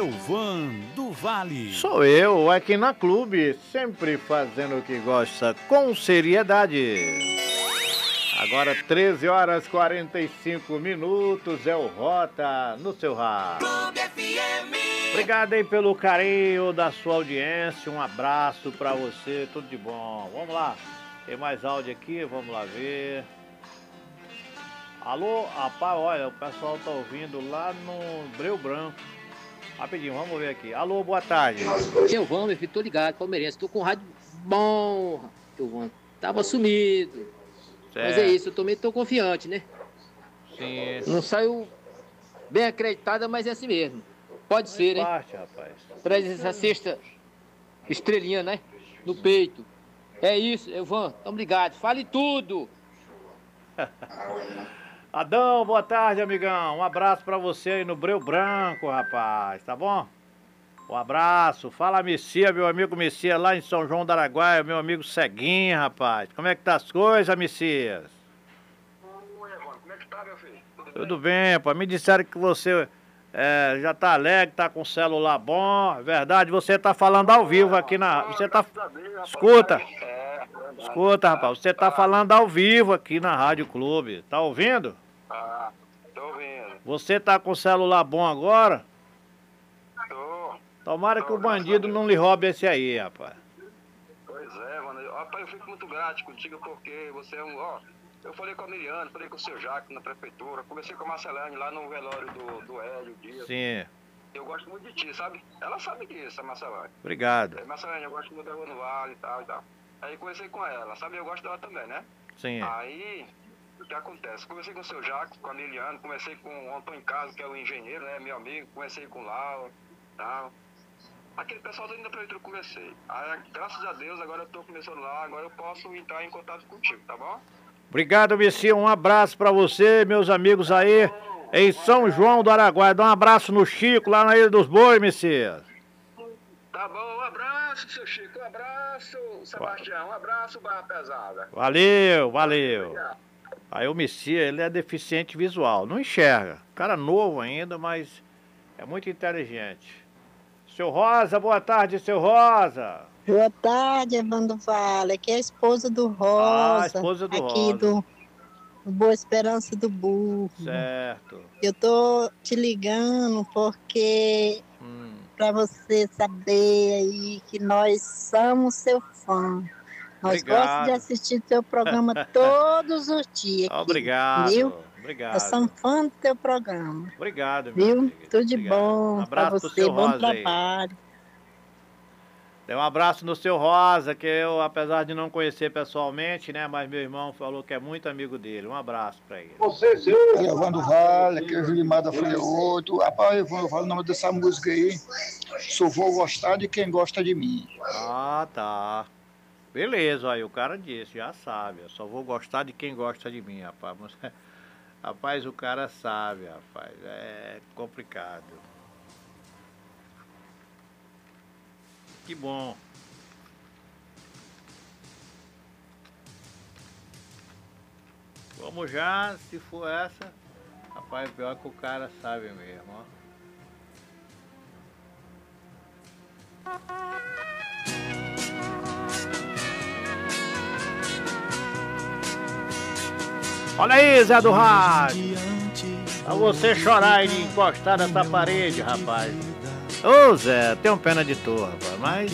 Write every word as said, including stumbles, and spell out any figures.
Elvan do Vale. Sou eu, aqui na Clube, sempre fazendo o que gosta, com seriedade. Agora treze horas e quarenta e cinco minutos, é o Rota no seu rádio. Clube F M. Obrigado aí pelo carinho da sua audiência, um abraço pra você, tudo de bom. Vamos lá, tem mais áudio aqui, vamos lá ver. Alô, rapaz, olha, o pessoal tá ouvindo lá no Breu Branco. Rapidinho, vamos ver aqui. Alô, boa tarde. Eu vou, meu filho, tô ligado, palmeirense. Tô com rádio bom, eu vou. Tava sumido. Certo. Mas é isso, eu também tô confiante, né? Sim. Não saiu bem acreditada, mas é assim mesmo. Pode ser, né? Parte, rapaz. Traz essa sexta estrelinha, né? No peito. É isso, Elvan. Tamo ligado. Fale tudo. Adão, boa tarde, amigão. Um abraço pra você aí no Breu Branco, rapaz. Tá bom? Um abraço. Fala, Messia, meu amigo Messia, lá em São João do Araguaia, meu amigo Ceguinho, rapaz. Como é que tá as coisas, Messias? Oi, Evandro, como é que tá, meu filho? Tudo, Tudo bem, rapaz. Me disseram que você é, já tá alegre, tá com o celular bom. É verdade, você tá falando ao vivo aqui na... Você tá... Escuta. Escuta, rapaz. Você tá falando ao vivo aqui na Rádio Clube. Tá ouvindo? Ah, tô ouvindo. Você tá com o celular bom agora? Tô. Tomara que o bandido não lhe roube esse aí, rapaz. Pois é, mano. Rapaz, eu fico muito grato contigo porque você é um... Ó, eu falei com a Miliane, falei com o seu Jaco na prefeitura, conversei com a Marcelane lá no velório do, do Hélio Dias. Sim. Eu gosto muito de ti, sabe? Ela sabe disso, a Marcelane. Obrigado. É, Marcelane, eu gosto muito da Rua no Vale e tal e tal. Aí conversei com ela, sabe? Eu gosto dela também, né? Sim. Aí, o que acontece? Conversei com o seu Jaco, com a Miliane, conversei com o Antônio Carlos, que é o engenheiro, né? Meu amigo, conversei com o Laura e tal. Aquele pessoal da prefeitura eu conversei. Aí, graças a Deus, agora eu tô com meu celular, agora eu posso entrar em contato contigo, tá bom? Obrigado, Messia. Um abraço pra você, meus amigos aí em São João do Araguaia. Dá um abraço no Chico, lá na Ilha dos Bois, Messias. Tá bom, um abraço, seu Chico, um abraço, Sebastião, um abraço, Barra Pesada. Valeu, valeu. Aí o Messias, ele é deficiente visual, não enxerga. Cara novo ainda, mas é muito inteligente. Seu Rosa, boa tarde, seu Rosa. Boa tarde, Evandro Vale. Aqui é a esposa do Rosa. Ah, a esposa do aqui Rosa. do, do Boa Esperança do Burro. Certo. Eu tô te ligando porque Hum. para você saber aí que nós somos seu fã. Nós Obrigado. gostamos de assistir teu programa todos os dias. Aqui, Obrigado. Viu? Obrigado. Nós somos fã do teu programa. Obrigado, meu Viu? amigo. Tudo de Obrigado. bom Um para abraço pro você. seu Bom Rosa aí. trabalho. Dê um abraço no seu Rosa, que eu, apesar de não conhecer pessoalmente, né, mas meu irmão falou que é muito amigo dele. Um abraço pra ele. Você, seu Evandro Vale, aqui é o Julimar da Folha oito. Rapaz, Evandro Vale, o nome dessa música aí, só vou gostar de quem gosta de mim. Ah, tá. Beleza, aí o cara disse, já sabe. Eu só vou gostar de quem gosta de mim, rapaz. Mas, rapaz, o cara sabe, rapaz. É complicado. Que bom. Vamos já, se for essa. Rapaz, pior que o cara sabe mesmo, ó. Olha aí, Zé do Rádio. Pra você chorar e encostar nessa parede, rapaz. Ô Zé, tenho pena de tu, rapaz, mas